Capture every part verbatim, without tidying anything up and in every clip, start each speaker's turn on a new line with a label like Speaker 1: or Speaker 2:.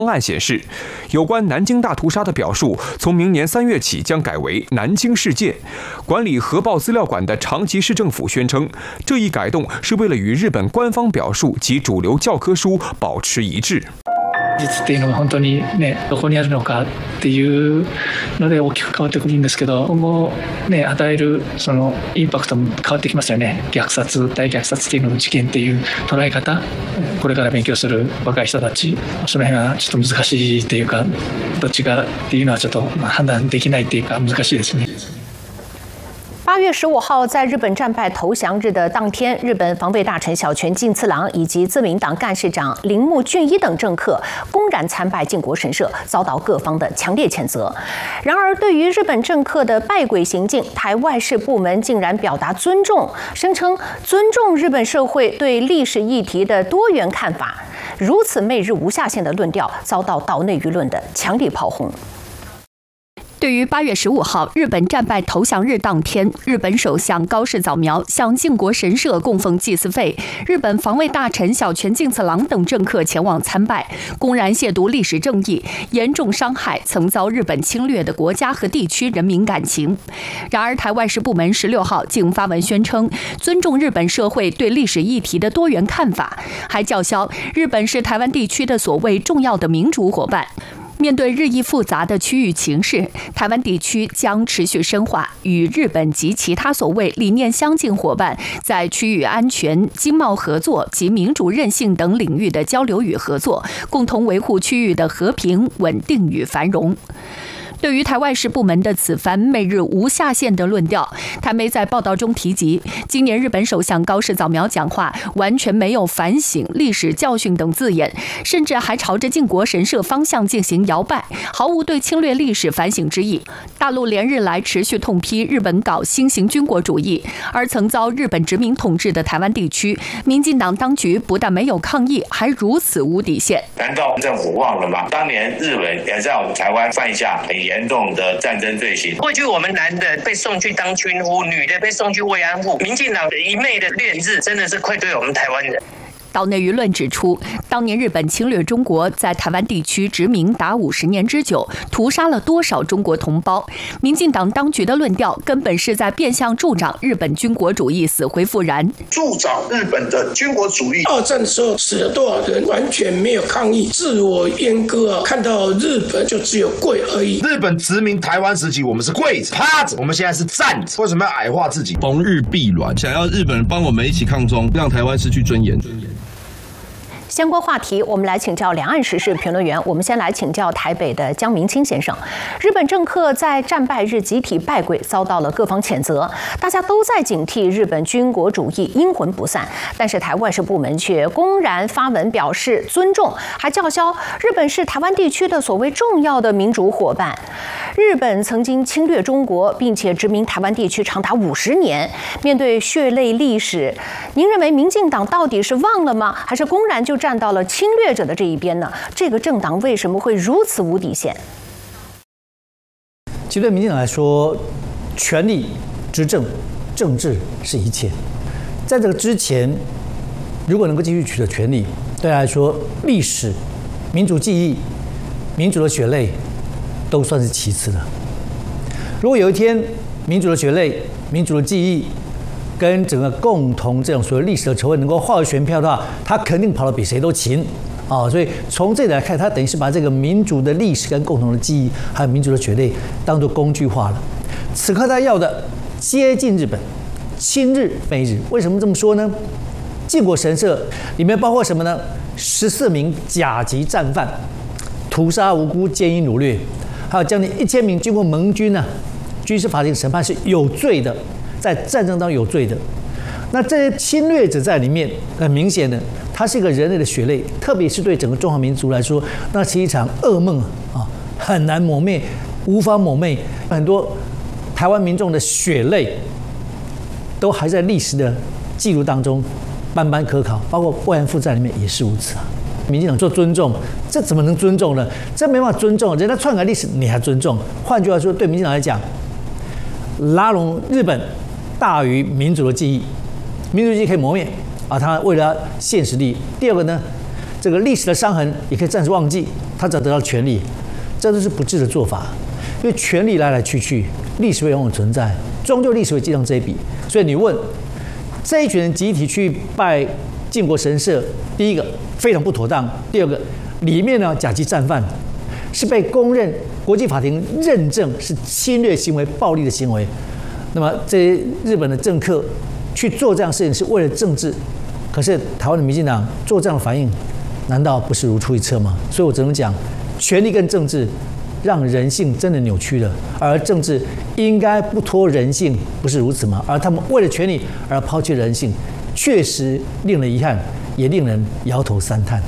Speaker 1: 方案显示，有关南京大屠杀的表述，从明年三月起将改为南京事件。管理核爆资料馆的长崎市政府宣称，这一改动是为了与日本官方表述及主流教科书保持一致。
Speaker 2: 実っていうのが本当にねどこにあるのかっていうので大きく変わってくるんですけど、今後ね与えるそのインパクトも変わってきますよね。虐殺、大虐殺っていうのの事件っていう捉え方、これから勉強する若い人たち、その辺はちょっと難しいっていうか、どっちがっていうのはちょっと判断できないっていうか難しいですね。
Speaker 3: 八月十五号，在日本战败投降日的当天，日本防卫大臣小泉进次郎以及自民党干事长铃木俊一等政客公然参拜靖国神社，遭到各方的强烈谴责。然而，对于日本政客的拜鬼行径，台外事部门竟然表达尊重，声称尊重日本社会对历史议题的多元看法。如此媚日无下限的论调，遭到岛内舆论的强力炮轰。
Speaker 4: 对于八月十五号日本战败投降日当天，日本首相高市早苗向靖国神社供奉祭祀费，日本防卫大臣小泉进次郎等政客前往参拜，公然亵渎历史正义，严重伤害曾遭日本侵略的国家和地区人民感情。然而，台外事部门十六号竟发文宣称尊重日本社会对历史议题的多元看法，还叫嚣日本是台湾地区的所谓重要的民主伙伴。面对日益复杂的区域情势，台湾地区将持续深化与日本及其他所谓理念相近伙伴在区域安全、经贸合作及民主韧性等领域的交流与合作，共同维护区域的和平、稳定与繁荣。对于台外事部门的此番媚日无下限的论调，台媒在报道中提及，今年日本首相高市早苗讲话完全没有反省历史教训等字眼，甚至还朝着靖国神社方向进行摇摆，毫无对侵略历史反省之意。大陆连日来持续痛批日本搞新型军国主义，而曾遭日本殖民统治的台湾地区，民进党当局不但没有抗议，还如此无底线。
Speaker 5: 难道政府忘了吗？当年日本也在我们台湾犯下很严重的战争罪行。过去我们男的被送去当军夫，女的被送去慰安妇，民进党一昧的恋日，真的是愧对我们台湾人。
Speaker 4: 岛内舆论指出，当年日本侵略中国，在台湾地区殖民达五十年之久，屠杀了多少中国同胞？民进党当局的论调根本是在变相助长日本军国主义死灰复燃，
Speaker 6: 助长日本的军国主义。二战的时候死了多少人，完全没有抗议，自我阉割啊！看到日本就只有跪而已。
Speaker 7: 日本殖民台湾时期，我们是跪着、趴着，我们现在是站着。为什么要矮化自己？
Speaker 8: 逢日必卵，想要日本人帮我们一起抗中，让台湾失去尊严。
Speaker 3: 相关话题，我们来请教两岸时事评论员。我们先来请教台北的江明清先生。日本政客在战败日集体拜鬼，遭到了各方谴责，大家都在警惕日本军国主义阴魂不散。但是台外事部门却公然发文表示尊重，还叫嚣日本是台湾地区的所谓重要的民主伙伴。日本曾经侵略中国，并且殖民台湾地区长达五十年。面对血泪历史，您认为民进党到底是忘了吗？还是公然就站到了侵略者的这一边呢？这个政党为什么会如此无底线？
Speaker 9: 其实对民进党来说，权力、执政、政治是一切。在这个之前，如果能够继续取得权力，对他来说，历史、民主记忆、民主的血泪都算是其次的。如果有一天，民主的血泪、民主的记忆跟整个共同这种所谓历史的仇恨能够化为选票的话，他肯定跑得比谁都勤啊！所以从这里来看，他等于是把这个民主的历史跟共同的记忆，还有民主的血泪当作工具化了。此刻他要的接近日本，亲日媚日。为什么这么说呢？靖国神社里面包括什么呢？十四名甲级战犯，屠杀无辜、奸淫掳掠，还有将近一千名经过盟军呢军事法庭审判是有罪的。在战争当中有罪的，那这些侵略者在里面，很明显的，它是一个人类的血泪，特别是对整个中华民族来说，那是一场噩梦啊，很难抹灭，无法抹灭。很多台湾民众的血泪，都还在历史的记录当中斑斑可考，包括慰安妇在里面也是如此啊。民进党做尊重，这怎么能尊重呢？这没办法尊重，人家篡改历史你还尊重？换句话说，对民进党来讲，拉拢日本大于民主的记忆，民主记忆可以磨灭啊，它为了现实利益。第二个呢， 这个历史的伤痕也可以暂时忘记，他只要得到权力，这都是不智的做法。因为权力来来去去，历史会永远存在，终究历史会记上这一笔。所以你问这一群人集体去拜靖国神社，第一个非常不妥当，第二个里面呢甲级战犯是被公认国际法庭认证是侵略行为、暴力的行为。那么这些日本的政客去做这样的事情是为了政治，可是台湾的民进党做这样的反应，难道不是如出一辙吗？所以我只能讲，权力跟政治让人性真的扭曲了，而政治应该不脱人性，不是如此吗？而他们为了权力而抛弃人性，确实令人遗憾，也令人摇头三叹。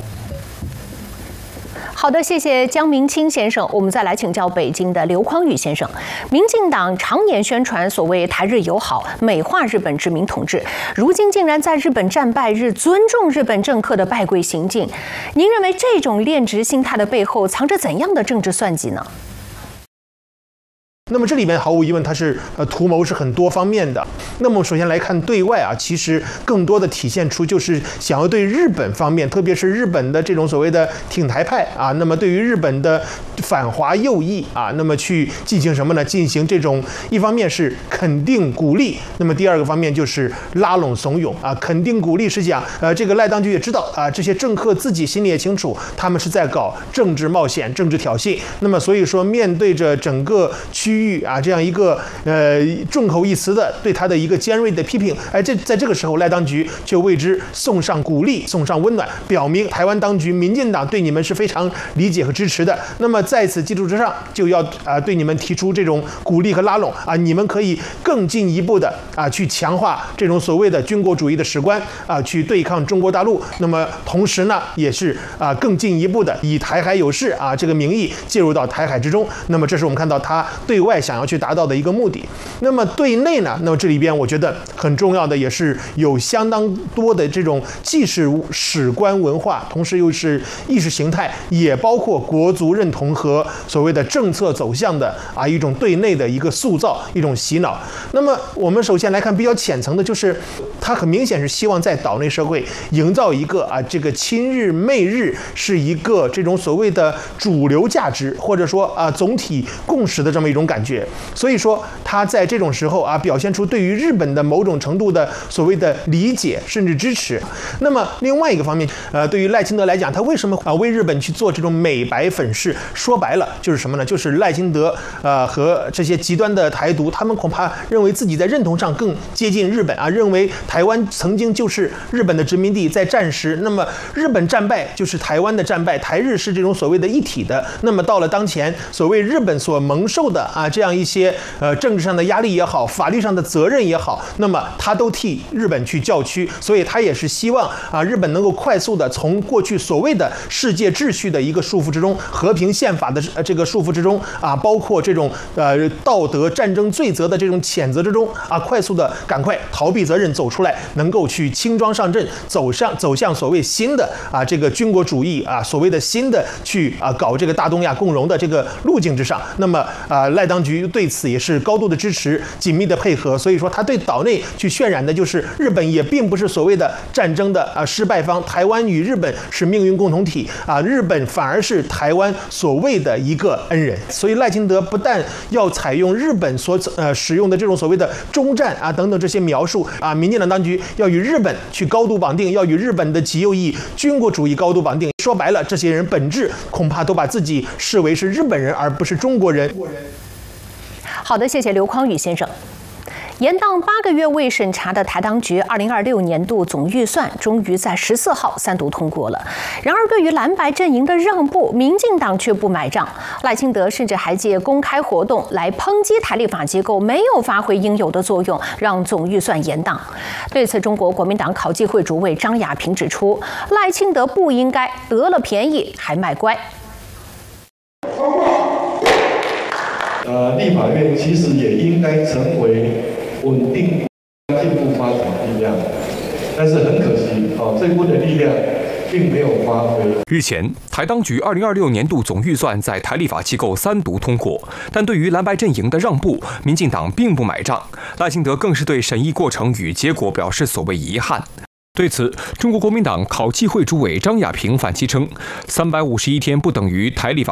Speaker 3: 好的，谢谢江明清先生。我们再来请教北京的刘匡宇先生。民进党常年宣传所谓台日友好，美化日本殖民统治，如今竟然在日本战败日尊重日本政客的拜跪行径。您认为这种恋殖心态的背后藏着怎样的政治算计呢？
Speaker 10: 那么这里面毫无疑问，它是呃图谋是很多方面的。那么首先来看对外啊，其实更多的体现出就是想要对日本方面，特别是日本的这种所谓的挺台派啊，那么对于日本的反华右翼啊，那么去进行什么呢？进行这种一方面是肯定鼓励，那么第二个方面就是拉拢怂恿啊。肯定鼓励是讲，呃，这个赖当局也知道啊，这些政客自己心里也清楚，他们是在搞政治冒险、政治挑衅。那么所以说，面对着整个区域啊，这样一个呃众口一词的对他的一个尖锐的批评，哎，这在这个时候赖当局就为之送上鼓励，送上温暖，表明台湾当局民进党对你们是非常理解和支持的。那么在此基础之上，就要啊对你们提出这种鼓励和拉拢啊，你们可以更进一步的啊去强化这种所谓的军国主义的史观啊，去对抗中国大陆。那么同时呢，也是啊更进一步的以台海有事啊这个名义介入到台海之中。那么这是我们看到他对外想要去达到的一个目的。那么对内呢，那么这里边我觉得很重要的也是有相当多的这种既是史观文化，同时又是意识形态，也包括国族认同和所谓的政策走向的啊一种对内的一个塑造，一种洗脑。那么我们首先来看比较浅层的，就是它很明显是希望在岛内社会营造一个啊这个亲日媚日是一个这种所谓的主流价值，或者说啊总体共识的这么一种感觉。所以说他在这种时候啊表现出对于日本的某种程度的所谓的理解甚至支持。那么另外一个方面，呃，对于赖清德来讲，他为什么啊为日本去做这种美白粉饰？说白了就是什么呢？就是赖清德呃和这些极端的台独，他们恐怕认为自己在认同上更接近日本啊，认为台湾曾经就是日本的殖民地，在战时，那么日本战败就是台湾的战败，台日是这种所谓的一体的。那么到了当前，所谓日本所蒙受的啊这样一些呃政治上的压力也好，法律上的责任也好，那么他都替日本去叫屈，所以他也是希望啊日本能够快速的从过去所谓的世界秩序的一个束缚之中，和平宪法的这个束缚之中啊，包括这种呃道德战争罪责的这种谴责之中啊，快速的赶快逃避责任走出来，能够去轻装上阵，走上走向所谓新的啊这个军国主义啊所谓的新的去啊搞这个大东亚共荣的这个路径之上。那么啊赖当局对此也是高度的支持，紧密的配合。所以说他对岛内去渲染的就是日本也并不是所谓的战争的啊失败方，台湾与日本是命运共同体啊，日本反而是台湾所谓的一个恩人。所以赖清德不但要采用日本所呃使用的这种所谓的中战啊等等这些描述啊，民进党当局要与日本去高度绑定，要与日本的极右翼军国主义高度绑定。说白了，这些人本质恐怕都把自己视为是日本人，而不是中国人。
Speaker 3: 好的，谢谢刘匡宇先生。延宕八个月未审查的台当局二零二六年度总预算终于在十四号三读通过了。然而，对于蓝白阵营的让步，民进党却不买账。赖清德甚至还借公开活动来抨击台立法机构没有发挥应有的作用，让总预算延宕。对此，中国国民党考纪会主委张亚平指出，赖清德不应该得了便宜还卖乖。
Speaker 11: 呃，立法院其实也应该成为稳定、进步发展的力量，但是很可惜，哦，这部分的力量并没有发挥。
Speaker 1: 日前，台当局二零二六年度总预算在台立法机构三读通过，但对于蓝白阵营的让步，民进党并不买账。赖清德更是对审议过程与结果表示所谓遗憾。 对此，中国国民党考纪会主委张亚平反击称，三百五十一天不等于台立法